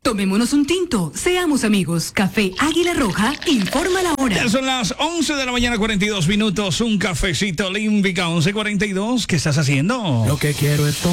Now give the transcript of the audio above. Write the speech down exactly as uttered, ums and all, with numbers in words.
Tomémonos un tinto, seamos amigos. Café Águila Roja, informa la hora. Ya son las once de la mañana, cuarenta y dos minutos. Un cafecito olímpica, once cuarenta y dos. ¿Qué estás haciendo? Lo que quiero es